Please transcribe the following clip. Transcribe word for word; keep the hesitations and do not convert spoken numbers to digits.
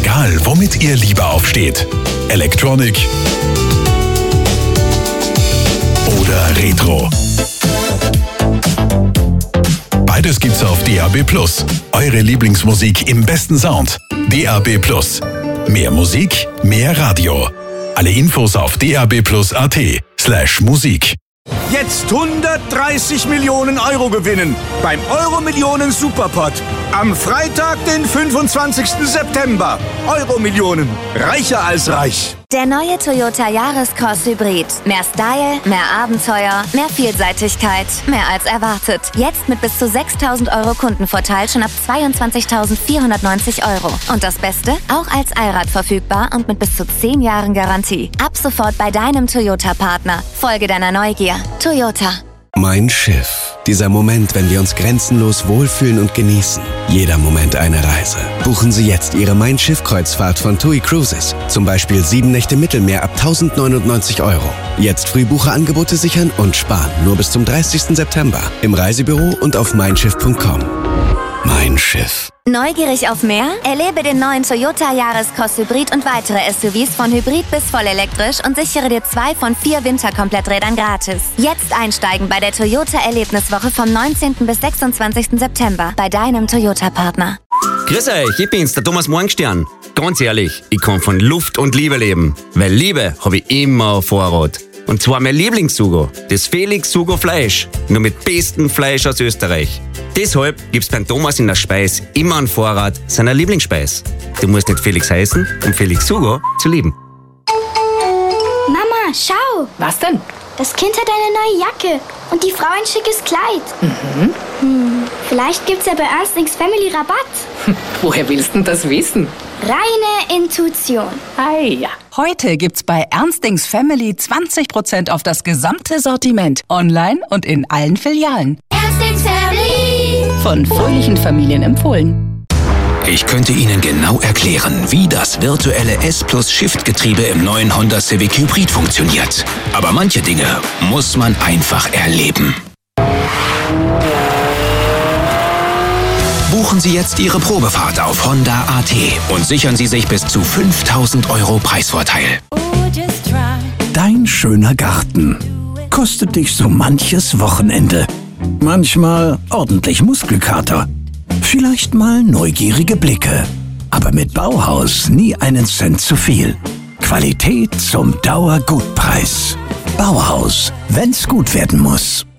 Egal, womit ihr lieber aufsteht. Electronic oder Retro. Beides gibt's auf D A B plus. Eure Lieblingsmusik im besten Sound. D A B plus. Mehr Musik, mehr Radio. Alle Infos auf dab+at slash Musik. Jetzt hundertdreißig Millionen Euro gewinnen beim Euro-Millionen Superpot. Am Freitag, den fünfundzwanzigsten September. Euro-Millionen. Reicher als reich. Der neue Toyota Yaris-Cross Hybrid. Mehr Style, mehr Abenteuer, mehr Vielseitigkeit, mehr als erwartet. Jetzt mit bis zu sechstausend Euro Kundenvorteil schon ab zweiundzwanzigtausendvierhundertneunzig Euro. Und das Beste? Auch als Allrad verfügbar und mit bis zu zehn Jahren Garantie. Ab sofort bei deinem Toyota-Partner. Folge deiner Neugier. Toyota. Mein Schiff. Dieser Moment, wenn wir uns grenzenlos wohlfühlen und genießen. Jeder Moment eine Reise. Buchen Sie jetzt Ihre Mein Schiff-Kreuzfahrt von TUI Cruises. Zum Beispiel sieben Nächte Mittelmeer ab tausendneunundneunzig Euro. Jetzt Frühbucherangebote sichern und sparen. Nur bis zum dreißigsten September. Im Reisebüro und auf mein schiff punkt com. Mein Schiff. Neugierig auf mehr? Erlebe den neuen Toyota Yaris-Cross Hybrid und weitere S U Vs von Hybrid bis vollelektrisch und sichere dir zwei von vier Winterkompletträdern gratis. Jetzt einsteigen bei der Toyota Erlebniswoche vom neunzehnten bis sechsundzwanzigsten September bei deinem Toyota-Partner. Grüß euch, ich bin's, der Thomas Morgenstern. Ganz ehrlich, ich kann von Luft und Liebe leben. Weil Liebe habe ich immer auf Vorrat. Und zwar mein Lieblingssugo, das Felix Sugo Fleisch. Nur mit bestem Fleisch aus Österreich. Deshalb gibt's beim Thomas in der Speis immer einen Vorrat seiner Lieblingsspeis. Du musst nicht Felix heißen, um Felix Sugo zu lieben. Mama, schau! Was denn? Das Kind hat eine neue Jacke und die Frau ein schickes Kleid. Mhm. Hm, vielleicht gibt's ja bei Ernstings Family Rabatt. Hm, woher willst du das wissen? Reine Intuition. Ei, ja. Heute gibt's bei Ernstings Family zwanzig Prozent auf das gesamte Sortiment. Online und in allen Filialen. Ernstings Family. Von fröhlichen Familien empfohlen. Ich könnte Ihnen genau erklären, wie das virtuelle S-Plus-Shift-Getriebe im neuen Honda Civic Hybrid funktioniert. Aber manche Dinge muss man einfach erleben. Buchen Sie jetzt Ihre Probefahrt auf Honda punkt a t und sichern Sie sich bis zu fünftausend Euro Preisvorteil. Dein schöner Garten kostet dich so manches Wochenende. Manchmal ordentlich Muskelkater. Vielleicht mal neugierige Blicke. Aber mit Bauhaus nie einen Cent zu viel. Qualität zum Dauergutpreis. Bauhaus, wenn's gut werden muss.